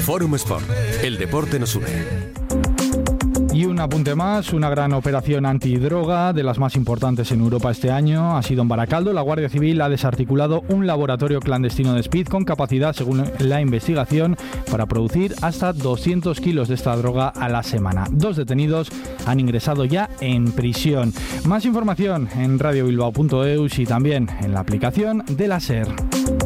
Fórum Sport. El deporte nos une. Y un apunte más, una gran operación antidroga de las más importantes en Europa este año ha sido en Baracaldo. La Guardia Civil ha desarticulado un laboratorio clandestino de speed con capacidad, según la investigación, para producir hasta 200 kilos de esta droga a la semana. 2 detenidos han ingresado ya en prisión. Más información en radiobilbao.eus y también en la aplicación de la SER.